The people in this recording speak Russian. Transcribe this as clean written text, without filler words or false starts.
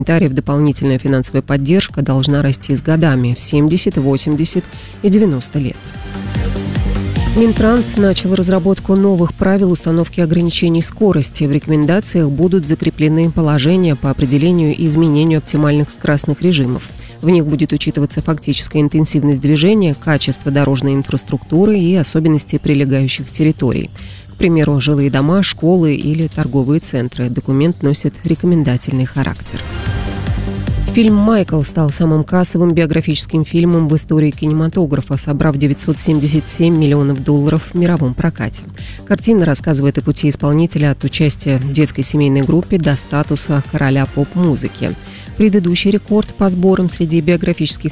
комментариев, дополнительная финансовая поддержка должна расти с годами в 70, 80 и 90 лет. Минтранс начал разработку новых правил установки ограничений скорости. В рекомендациях будут закреплены положения по определению и изменению оптимальных скоростных режимов. В них будет учитываться фактическая интенсивность движения, качество дорожной инфраструктуры и особенности прилегающих территорий. К примеру, жилые дома, школы или торговые центры. Документ носит рекомендательный характер. Фильм «Майкл» стал самым кассовым биографическим фильмом в истории кинематографа, собрав $977 миллионов в мировом прокате. Картина рассказывает о пути исполнителя от участия в детской семейной группе до статуса короля поп-музыки. Предыдущий рекорд по сборам среди биографических